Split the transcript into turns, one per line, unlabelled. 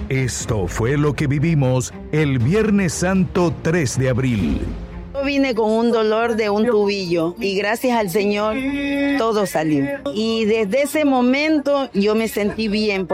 Esto fue lo que vivimos el Viernes Santo 3 de abril.
Yo vine con un dolor de un tubillo y gracias al Señor todo salió. Y desde ese momento yo me sentí bien.